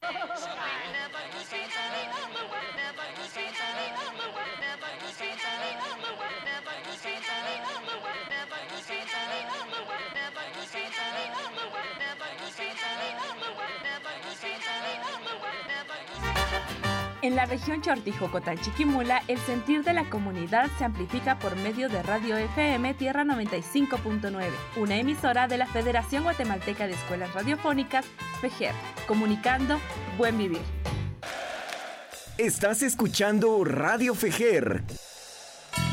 En la región Chortijocotán-Chiquimula, el sentir de la comunidad se amplifica por medio de Radio FM Tierra 95.9, una emisora de la Federación Guatemalteca de Escuelas Radiofónicas, FEGER, comunicando Buen Vivir. Estás escuchando Radio FEGER